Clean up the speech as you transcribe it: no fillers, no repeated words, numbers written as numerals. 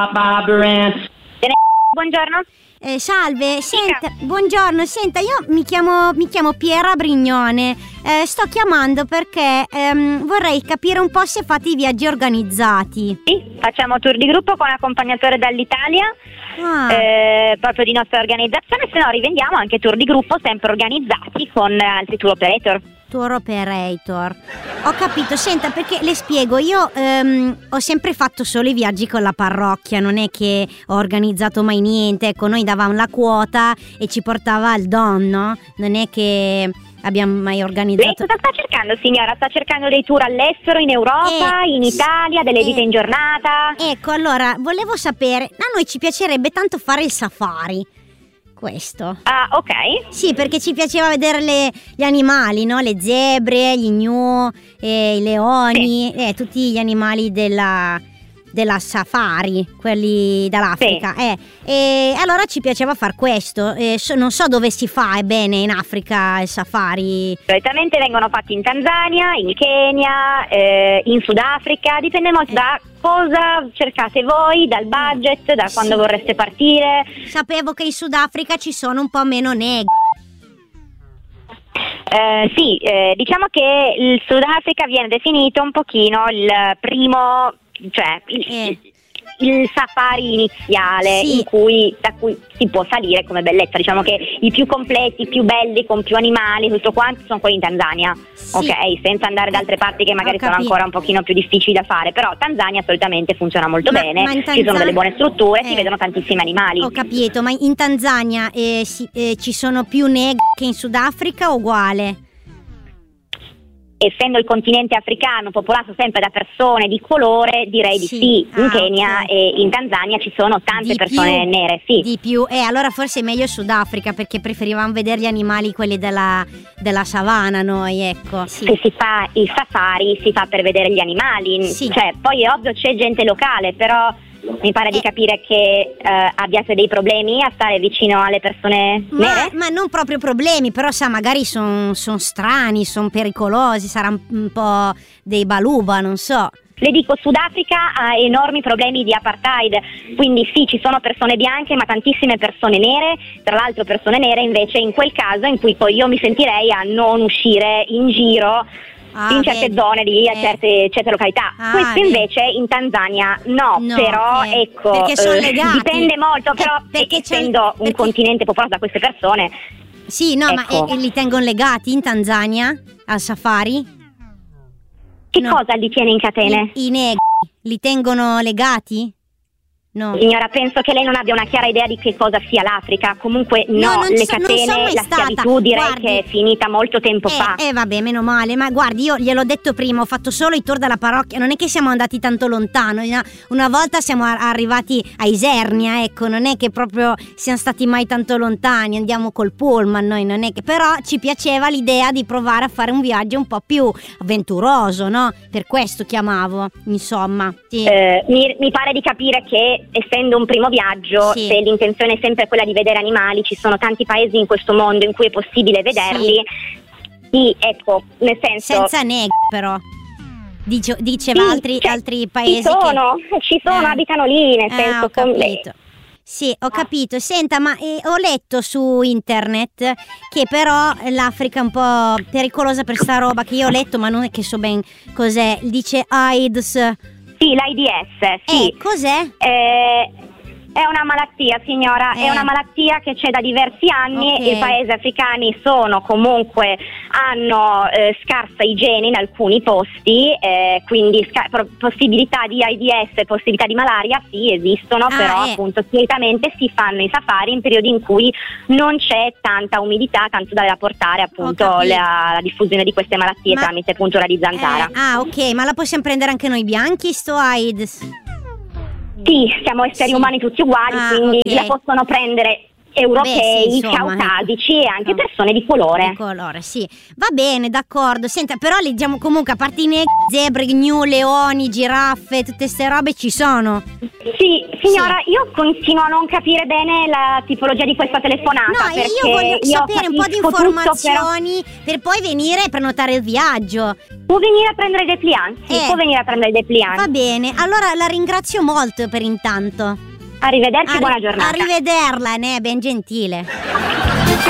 Buongiorno. Salve, senta, buongiorno, senta, io mi chiamo Piera Brignone, sto chiamando perché vorrei capire un po' se fate i viaggi organizzati. Sì, facciamo tour di gruppo con accompagnatore dall'Italia, proprio di nostra organizzazione, se no rivendiamo anche tour di gruppo sempre organizzati con altri tour operator. Tour operator, ho capito. Senta, perché le spiego, io ho sempre fatto solo i viaggi con la parrocchia, non è che ho organizzato mai niente. Ecco, noi davamo la quota e ci portava il don, no? Non è che abbiamo mai organizzato. Lei cosa sta cercando, signora? Sta cercando dei tour all'estero, in Europa, in Italia, delle visite in giornata? Ecco, allora, volevo sapere, a noi ci piacerebbe tanto fare il safari. Questo. Ah, ok. Sì, perché ci piaceva vedere gli animali, no? Le zebre, gli gnu, i leoni, tutti gli animali della safari, quelli dall'Africa. E allora ci piaceva far questo. Non so dove si fa bene in Africa il safari. Solitamente vengono fatti in Tanzania, in Kenya, in Sudafrica, dipende molto da cosa cercate voi, dal budget, da quando vorreste partire. Sapevo che in Sudafrica ci sono un po' meno negri. Sì, diciamo che il Sudafrica viene definito un pochino il primo, cioè il safari iniziale, da cui si può salire come bellezza. Diciamo che i più completi, i più belli, con più animali, tutto quanto, sono quelli in Tanzania, ok? Senza andare da altre parti che magari sono ancora un pochino più difficili da fare, però Tanzania solitamente funziona molto bene, ci sono delle buone strutture, si vedono tantissimi animali. Ho capito, ma in Tanzania ci sono più negri che in Sudafrica o uguale? Essendo il continente africano popolato sempre da persone di colore, direi di sì. In Kenya e in Tanzania ci sono tante persone nere, sì. Di più, allora forse è meglio il Sudafrica, perché preferivamo vedere gli animali, quelli della savana, noi, ecco. Sì. Se si fa il safari, si fa per vedere gli animali, cioè poi è ovvio c'è gente locale, però mi pare di capire che abbiate dei problemi a stare vicino alle persone nere? Ma non proprio problemi, però magari sono strani, sono pericolosi, sarà un po' dei baluba, non so. Le dico, Sudafrica ha enormi problemi di apartheid, quindi sì, ci sono persone bianche ma tantissime persone nere, tra l'altro persone nere invece in quel caso in cui poi io mi sentirei a non uscire in giro in certe zone di certe località. Questo invece in Tanzania no, però ecco, perché sono legati. Dipende molto, però essendo un continente popolato da queste persone. Sì, no, ecco. Ma li tengono legati in Tanzania al safari? Che cosa li tiene in catene? I negri li tengono legati? No. Signora, penso che lei non abbia una chiara idea di che cosa sia l'Africa. Comunque le catene, la schiavitù direi che è finita molto tempo fa. Vabbè, meno male. Ma guardi, io gliel'ho detto prima, ho fatto solo i tour dalla parrocchia. Non è che siamo andati tanto lontano. Una volta siamo arrivati a Isernia, ecco. Non è che proprio siamo stati mai tanto lontani. Andiamo col pullman noi, non è che. Però ci piaceva l'idea di provare a fare un viaggio un po' più avventuroso, no? Per questo chiamavo, insomma. Sì. Mi pare di capire che essendo un primo viaggio, se l'intenzione è sempre quella di vedere animali, ci sono tanti paesi in questo mondo in cui è possibile vederli. Sì, ecco, nel senso, senza negri però. Diceva altri paesi ci sono, abitano lì, nel senso. Ho capito. Sì, ho capito. Senta, ma ho letto su internet che però l'Africa è un po' pericolosa per sta roba che io ho letto, ma non è che so ben cos'è. Dice AIDS. Sì, l'AIDS, sì. Cos'è? È una malattia, signora, è una malattia che c'è da diversi anni. I paesi africani hanno scarsa igiene in alcuni posti, quindi possibilità di AIDS, possibilità di malaria sì esistono, però appunto solitamente si fanno i safari in periodi in cui non c'è tanta umidità, tanto da portare appunto la diffusione di queste malattie tramite appunto la zanzara. Ok, ma la possiamo prendere anche noi bianchi sto AIDS? Sì, siamo esseri umani tutti uguali, quindi la possono prendere europei, insomma, caucasici e anche persone di colore. Di colore, sì. Va bene, d'accordo. Senta, però li diciamo comunque, a parte i negri, zebre, gnu, leoni, giraffe, tutte ste robe ci sono. Sì, signora, io continuo a non capire bene la tipologia di questa telefonata. No, perché io voglio sapere un po' di informazioni tutto, per poi venire e prenotare il viaggio. Può venire a prendere dei dépliant? Sì, può venire a prendere i dépliant. Va bene, allora la ringrazio molto per intanto. Arrivederci, buona giornata. Arrivederla, ben gentile.